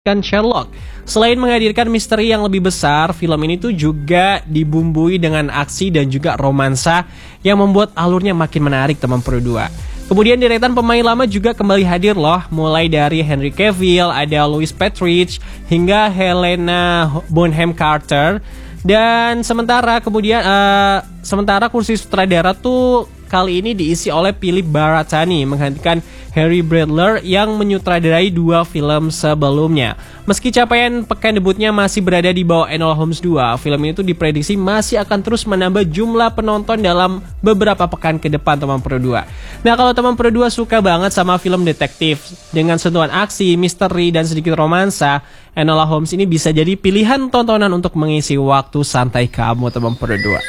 Sherlock. Selain menghadirkan misteri yang lebih besar, film ini tuh juga dibumbui dengan aksi dan juga romansa yang membuat alurnya makin menarik teman Pro 2. Kemudian deretan pemain lama juga kembali hadir loh, mulai dari Henry Cavill, ada Louis Patrick, hingga Helena Bonham Carter. Dan sementara kursi sutradara tuh kali ini diisi oleh Philip Baratani menggantikan Harry Bradler yang menyutradarai 2 film sebelumnya. Meski capaian pekan debutnya masih berada di bawah Enola Holmes 2, film ini tuh diprediksi masih akan terus menambah jumlah penonton dalam beberapa pekan ke depan teman Pro 2. Nah, kalau teman Pro 2 suka banget sama film detektif dengan sentuhan aksi, misteri, dan sedikit romansa, Enola Holmes ini bisa jadi pilihan tontonan untuk mengisi waktu santai kamu teman Pro 2.